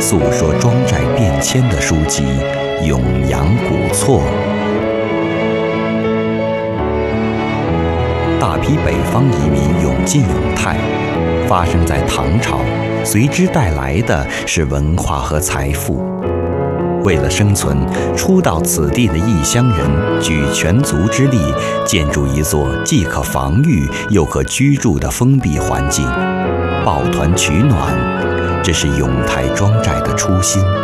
诉说庄寨变迁的书籍《永阳古厝》。大批北方移民涌进永泰，发生在唐朝，随之带来的是文化和财富。为了生存，初到此地的异乡人举全族之力，建筑一座既可防御又可居住的封闭环境，抱团取暖，这是永泰庄寨的初心。